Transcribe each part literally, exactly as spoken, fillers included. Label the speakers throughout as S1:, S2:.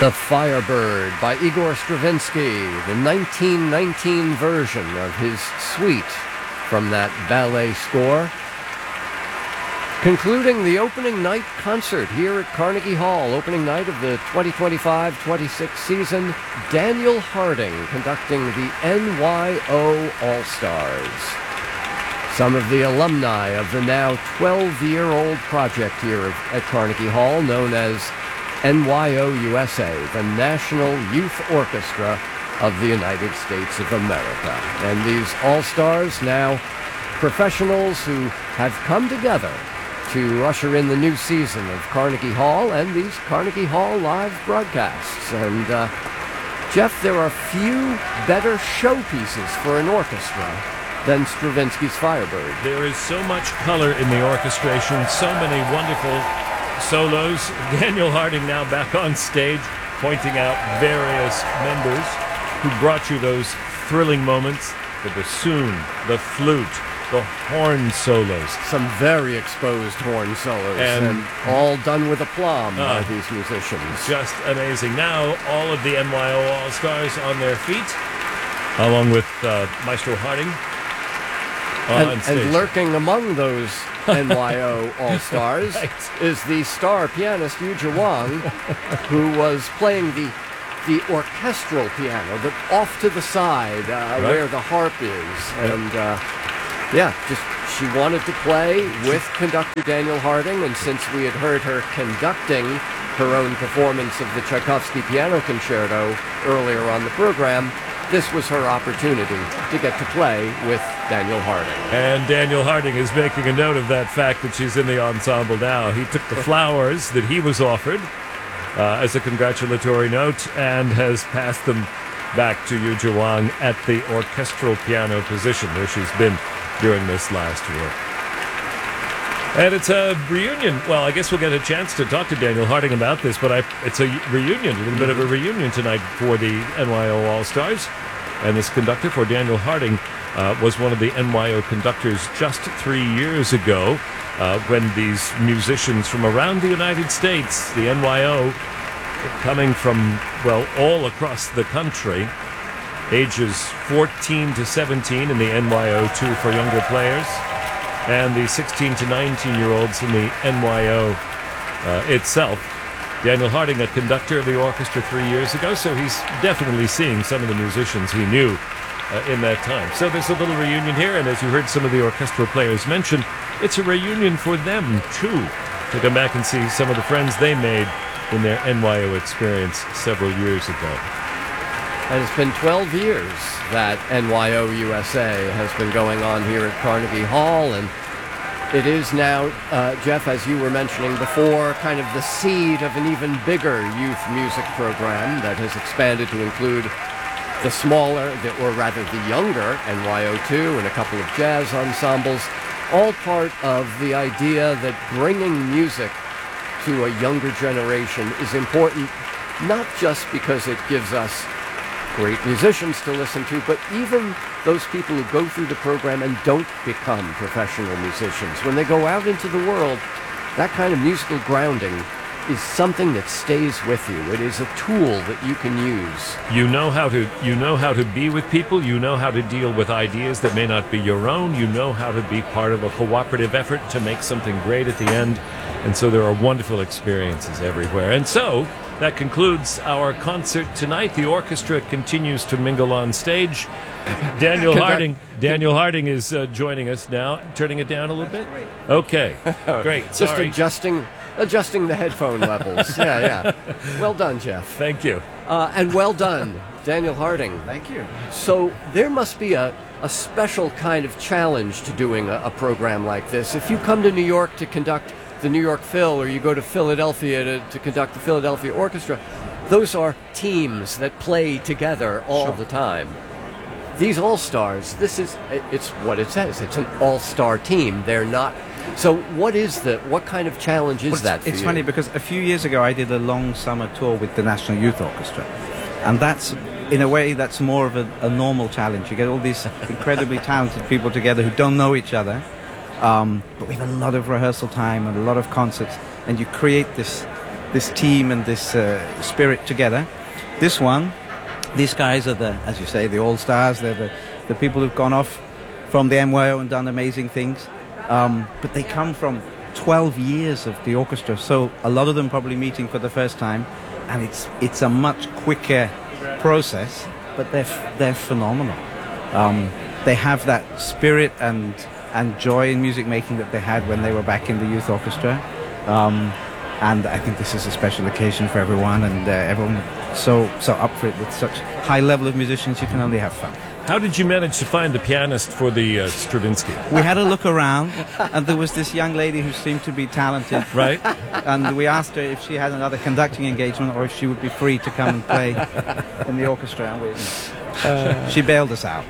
S1: The Firebird by Igor Stravinsky, the nineteen nineteen version of his suite from that ballet score. Concluding the opening night concert here at Carnegie Hall, opening night of the twenty twenty-five twenty-six season, Daniel Harding conducting the N Y O All-Stars. Some of the alumni of the now twelve-year-old project here at Carnegie Hall, known as N Y O U S A, the National Youth Orchestra of the United States of America. And these all-stars, now professionals who have come together to usher in the new season of Carnegie Hall and these Carnegie Hall live broadcasts. And uh, Jeff, there are few better showpieces for an orchestra than Stravinsky's Firebird.
S2: There is so much color in the orchestration, so many wonderful solos. Daniel Harding now back on stage, pointing out various members who brought you those thrilling moments. The bassoon, the flute, the horn solos.
S1: Some very exposed horn solos, and, and all done with aplomb uh, by these musicians.
S2: Just amazing. Now all of the N Y O All-Stars on their feet, along with uh, Maestro Harding on
S1: and,
S2: stage.
S1: And lurking among those N Y O All-Stars right. is the star pianist Yu Zhiwang, who was playing the the orchestral piano, the off to the side uh, right. where the harp is. And uh, yeah, just she wanted to play with conductor Daniel Harding, and since we had heard her conducting her own performance of the Tchaikovsky Piano Concerto earlier on the program, this was her opportunity to get to play with Daniel Harding.
S2: And Daniel Harding is making a note of that fact that she's in the ensemble now. He took the flowers that he was offered uh, as a congratulatory note and has passed them back to Yu Zhiwang at the orchestral piano position where she's been during this last year. And it's a reunion. Well, I guess we'll get a chance to talk to Daniel Harding about this, but I, it's a reunion, a little bit of a reunion tonight for the N Y O All-Stars. And this conductor for Daniel Harding uh, was one of the N Y O conductors just three years ago uh, when these musicians from around the United States, the N Y O, coming from, well, all across the country, ages fourteen to seventeen in the N Y O two for younger players, and the sixteen to nineteen-year-olds in the N Y O uh, itself. Daniel Harding, a conductor of the orchestra three years ago, so he's definitely seeing some of the musicians he knew uh, in that time. So there's a little reunion here, and as you heard some of the orchestral players mention, it's a reunion for them, too, to come back and see some of the friends they made in their N Y O experience several years ago.
S1: And it's been twelve years that N Y O U S A has been going on here at Carnegie Hall, and it is now, uh, Jeff, as you were mentioning before, kind of the seed of an even bigger youth music program that has expanded to include the smaller, the, or rather the younger N Y O two and a couple of jazz ensembles, all part of the idea that bringing music to a younger generation is important, not just because it gives us great musicians to listen to, but even those people who go through the program and don't become professional musicians. When they go out into the world, that kind of musical grounding is something that stays with you. It is a tool that you can use.
S2: You know how to you know how to be with people, you know how to deal with ideas that may not be your own, you know how to be part of a cooperative effort to make something great at the end. And so there are wonderful experiences everywhere. And so that concludes our concert tonight. The orchestra continues to mingle on stage. Daniel Harding Daniel Harding is uh, joining us now. Turning it down a little bit? Okay, great.
S1: Just
S2: Sorry.
S1: adjusting adjusting the headphone levels. Yeah, yeah. Well done, Jeff.
S2: Thank you.
S1: Uh, and well done, Daniel Harding.
S3: Thank you.
S1: So there must be a, a special kind of challenge to doing a, a program like this. If you come to New York to conduct the New York Phil, or you go to Philadelphia to, to conduct the Philadelphia Orchestra, those are teams that play together all sure. the time. These all-stars, this is, it's what it says. It's an all-star team. They're not. So what is the, what kind of challenge is
S3: well,
S1: that for
S3: It's
S1: you?
S3: funny because a few years ago I did a long summer tour with the National Youth Orchestra. And that's, in a way, that's more of a, a normal challenge. You get all these incredibly talented people together who don't know each other. Um, but we have a lot of rehearsal time and a lot of concerts, and you create this this team and this uh, spirit together. This one, these guys are the, as you say, the all-stars. They're the, the people who've gone off from the N Y O and done amazing things. Um, but they come from twelve years of the orchestra, so a lot of them probably meeting for the first time, and it's it's a much quicker process, but they're f- they're phenomenal. Um, they have that spirit and and joy in music making that they had when they were back in the youth orchestra, um, and I think this is a special occasion for everyone, and uh, everyone so so up for it with such high level of musicians. You can only have fun.
S2: How did you manage to find the pianist for the uh, Stravinsky?
S3: We had a look around, and there was this young lady who seemed to be talented.
S2: Right.
S3: And we asked her if she had another conducting engagement or if she would be free to come and play in the orchestra. And we, uh, she bailed us out.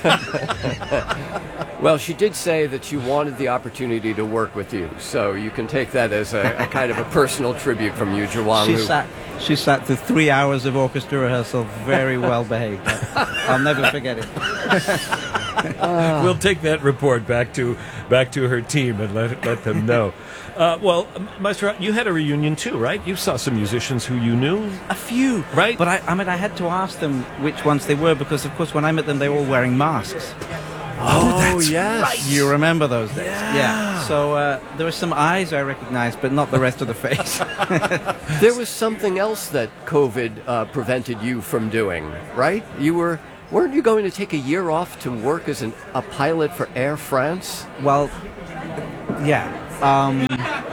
S1: Well, she did say that she wanted the opportunity to work with you, so you can take that as a, a kind of a personal tribute from you, Jawang.
S3: She
S1: who-
S3: sat, she sat through three hours of orchestra rehearsal, very well behaved. I'll never forget it.
S2: We'll take that report back to back to her team and let let them know. Uh, well, Maestro, you had a reunion too, right? You saw some musicians who you knew.
S3: A few,
S2: Right.
S3: But I, I mean, I had to ask them which ones they were because, of course, when I met them, they were all wearing masks.
S1: Oh, yes.
S3: You remember those days?
S2: Yeah.
S3: So uh, there were some eyes I recognized, but not the rest of the face.
S1: There was something else that COVID uh, prevented you from doing, right? You were, weren't you going to take a year off to work as an, a pilot for Air France?
S3: Well, yeah. Um,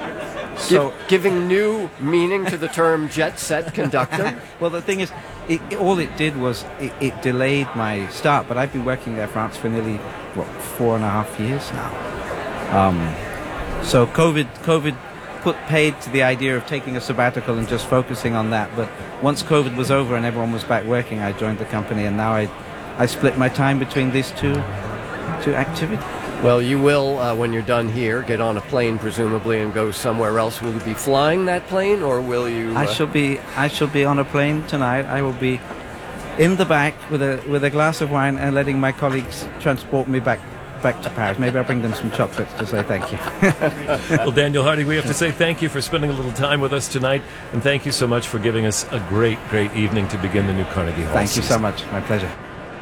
S3: so,
S1: Give, giving new meaning to the term jet set conductor?
S3: well, the thing is, it, it- all it did was it, it delayed my start. But I've been working at Air France for nearly what four and a half years now. Um, so COVID, COVID put paid to the idea of taking a sabbatical and just focusing on that. But once COVID was over and everyone was back working, I joined the company, and now I, I split my time between these two, two activities.
S1: Well, you will, uh, when you're done here, get on a plane, presumably, and go somewhere else. Will you be flying that plane, or will you...
S3: I
S1: uh,
S3: shall be I shall be on a plane tonight. I will be in the back with a with a glass of wine and letting my colleagues transport me back back to Paris. Maybe I'll bring them some chocolates to say thank you.
S2: Well, Daniel Harding, we have to say thank you for spending a little time with us tonight, and thank you so much for giving us a great, great evening to begin the new Carnegie Hall
S3: Thank you so
S2: season.
S3: much. My pleasure.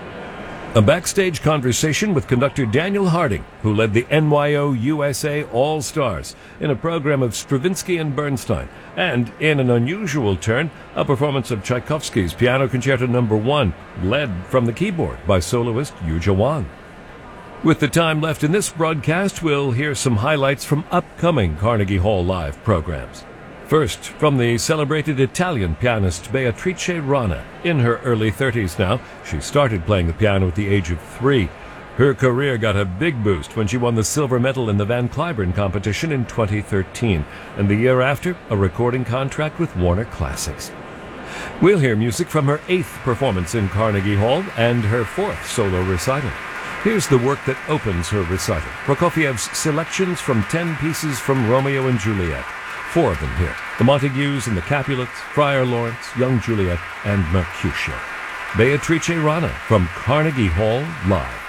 S2: A backstage conversation with conductor Daniel Harding, who led the N Y O U S A All-Stars in a program of Stravinsky and Bernstein, and in an unusual turn, a performance of Tchaikovsky's Piano Concerto Number One, led from the keyboard by soloist Yu Jawang. With the time left in this broadcast, we'll hear some highlights from upcoming Carnegie Hall Live programs. First, from the celebrated Italian pianist Beatrice Rana. In her early thirties now, she started playing the piano at the age of three. Her career got a big boost when she won the silver medal in the Van Cliburn competition in twenty thirteen, and the year after, a recording contract with Warner Classics. We'll hear music from her eighth performance in Carnegie Hall and her fourth solo recital. Here's the work that opens her recital, Prokofiev's selections from ten pieces from Romeo and Juliet. Four of them here, the Montagues and the Capulets, Friar Lawrence, Young Juliet, and Mercutio. Beatrice Rana from Carnegie Hall Live.